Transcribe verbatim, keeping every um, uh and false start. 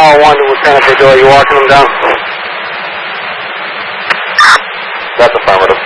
Tower one to Lieutenant Vigil. Are you walking them down? That's affirmative.